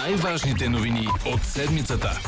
най-важните новини от седмицата.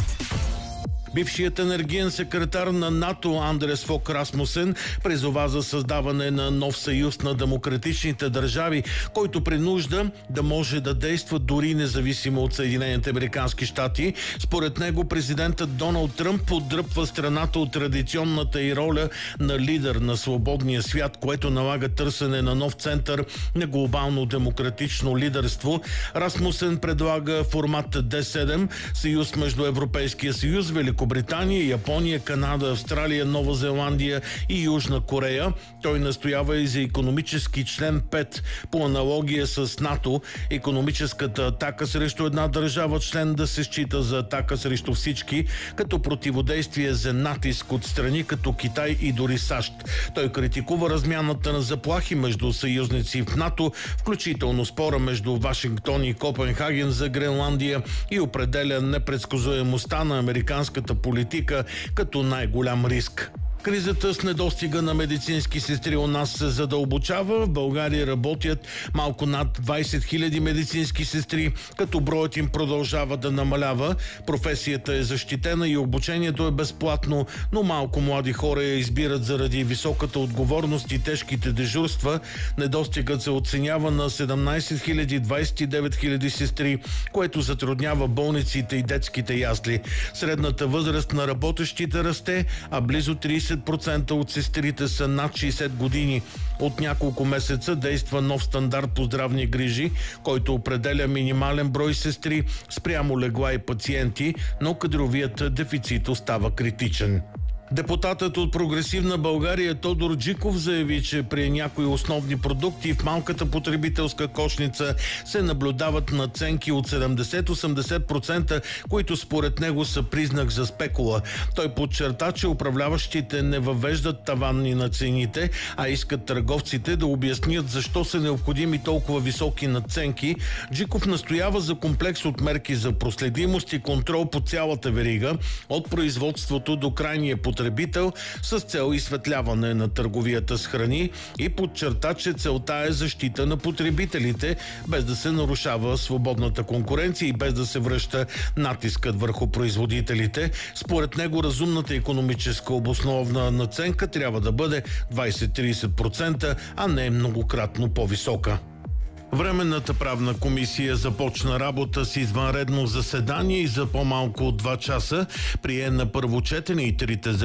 Бившият енергиен секретар на НАТО Андерс Фог Расмусен призова за създаване на нов съюз на демократичните държави, който при нужда да може да действа дори независимо от Съединените американски щати. Според него президентът Доналд Тръмп поддръпва страната от традиционната й роля на лидер на свободния свят, което налага търсене на нов център на глобално демократично лидерство. Расмусен предлага формат Д7, съюз между Европейския съюз, Великобритания, Япония, Канада, Австралия, Нова Зеландия и Южна Корея. Той настоява и за икономически член 5 по аналогия с НАТО. Икономическата атака срещу една държава член да се счита за атака срещу всички, като противодействие за натиск от страни като Китай и дори САЩ. Той критикува размяната на заплахи между съюзници в НАТО, включително спора между Вашингтон и Копенхаген за Гренландия, и определя непредсказуемостта на американската политика като най-голям риск. Кризата с недостига на медицински сестри у нас се задълбочава. В България работят малко над 20 000 медицински сестри, като броят им продължава да намалява. Професията е защитена и обучението е безплатно, но малко млади хора я избират заради високата отговорност и тежките дежурства. Недостигът се оценява на 17 029 000 сестри, което затруднява болниците и детските ясли. Средната възраст на работещите расте, а близо 30% от сестрите са над 60 години. От няколко месеца действа нов стандарт по здравни грижи, който определя минимален брой сестри спрямо легла и пациенти, но кадровият дефицит остава критичен. Депутатът от Прогресивна България Тодор Джиков заяви, че при някои основни продукти в малката потребителска кошница се наблюдават надценки от 70-80%, които според него са признак за спекула. Той подчерта, че управляващите не въвеждат таванни на цените, а искат търговците да обяснят защо са необходими толкова високи надценки. Джиков настоява за комплекс от мерки за проследимост и контрол по цялата верига, от производството до крайния потребител, с цел изсветляване на търговията с храни, и подчерта, че целта е защита на потребителите, без да се нарушава свободната конкуренция и без да се връща натискът върху производителите. Според него разумната икономическа обоснована надценка трябва да бъде 20-30%, а не многократно по-висока. Временната правна комисия започна работа с извънредно заседание и за по-малко от 2 часа прие на първо четене и трите